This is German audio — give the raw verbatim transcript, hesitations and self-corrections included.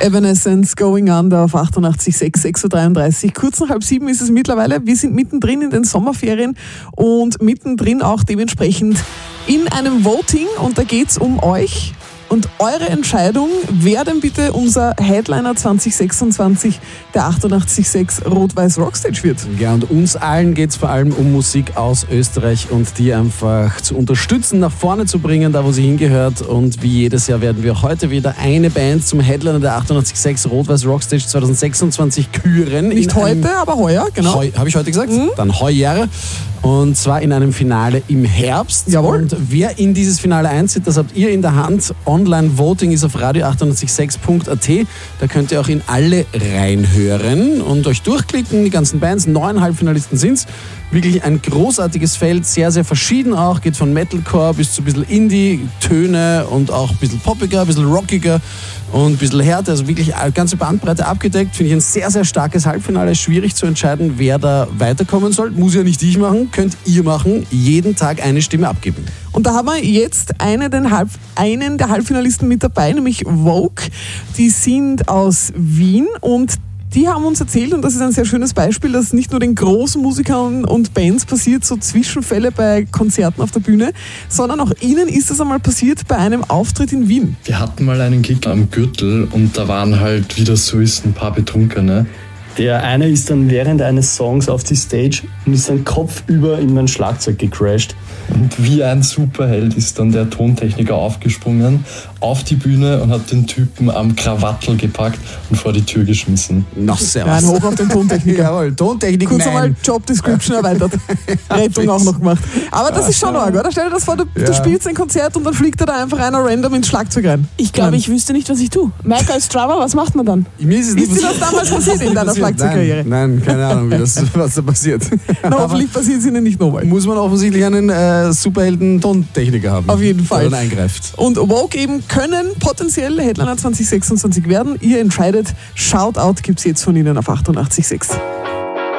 Evanescence Going Under auf achtundachtzig Komma sechs, sechs Uhr dreiunddreißig. Kurz nach halb sieben ist es mittlerweile. Wir sind mittendrin in den Sommerferien und mittendrin auch dementsprechend in einem Voting. Und da geht es um euch und eure Entscheidung, wer denn bitte unser Headliner zwanzig sechsundzwanzig der achtundachtzig Komma sechs Rot-Weiß Rockstage wird. Ja, und uns allen geht es vor allem um Musik aus Österreich und die einfach zu unterstützen, nach vorne zu bringen, da wo sie hingehört. Und wie jedes Jahr werden wir heute wieder eine Band zum Headliner der achtundachtzig Komma sechs Rot-Weiß Rockstage zwanzig sechsundzwanzig küren. Nicht heute, aber heuer, genau. Heu, habe ich heute gesagt? Mhm. Dann heuer. Und zwar in einem Finale im Herbst. Jawohl. Und wer in dieses Finale einzieht, das habt ihr in der Hand. Online-Voting ist auf radio achtundachtzig Komma sechs Punkt a t. Da könnt ihr auch in alle reinhören und euch durchklicken. Die ganzen Bands, neun Halbfinalisten sind's. Wirklich ein großartiges Feld, sehr, sehr verschieden auch. Geht von Metalcore bis zu ein bisschen Indie-Töne und auch ein bisschen poppiger, ein bisschen rockiger und ein bisschen härter. Also wirklich eine ganze Bandbreite abgedeckt. Finde ich ein sehr, sehr starkes Halbfinale. Schwierig zu entscheiden, wer da weiterkommen soll. Muss ja nicht ich machen, könnt ihr machen. Jeden Tag eine Stimme abgeben. Und da haben wir jetzt eine, den Halb, einen der Halbfinalisten mit dabei, nämlich Vogue. Die sind aus Wien und die haben uns erzählt, und das ist ein sehr schönes Beispiel, dass nicht nur den großen Musikern und Bands passiert, so Zwischenfälle bei Konzerten auf der Bühne, sondern auch ihnen ist es einmal passiert bei einem Auftritt in Wien. Wir hatten mal einen Gig am Gürtel und da waren halt, wie das so ist, ein paar Betrunkene. Der eine ist dann während eines Songs auf die Stage und ist dann kopfüber in mein Schlagzeug gecrashed. Und wie ein Superheld ist dann der Tontechniker aufgesprungen auf die Bühne und hat den Typen am Krawattel gepackt und vor die Tür geschmissen. Noch sehr ja, ein Hoch auf den Tontechniker. Jawohl, Tontechnik. Kurz einmal Job Description erweitert. Rettung auch noch gemacht. Aber das ist schon arg, oder? Stell dir das vor, du, ja. du spielst ein Konzert und dann fliegt da einfach einer random ins Schlagzeug rein. Ich glaube, ich wüsste nicht, was ich tue. Mike als Drummer, was macht man dann? Mir ist es nicht ist dir das damals passiert in deiner Schlagzeugkarriere? Nein, nein, keine Ahnung, wie das, was da passiert. Na, hoffentlich passiert es Ihnen nicht nochmal. Muss man offensichtlich einen äh, Superhelden-Tontechniker haben. Auf jeden Fall. Der dann eingreift. Und Vogue eben können potenziell Headliner zwanzig sechsundzwanzig werden. Ihr entscheidet. Shoutout gibt es jetzt von Ihnen auf achtundachtzig Komma sechs.